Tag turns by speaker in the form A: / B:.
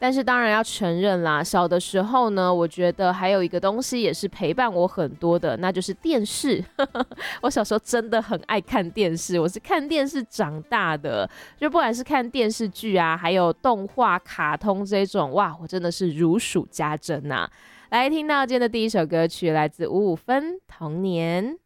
A: 但是当然要承认啦，小的时候呢，我觉得还有一个东西也是陪伴我很多的，那就是电视。我小时候真的很爱看电视，我是看电视长大的，就不管是看电视剧啊，还有动画、卡通这种，哇，我真的是如数家珍啊。来听到今天的第一首歌曲，来自55分《童年》。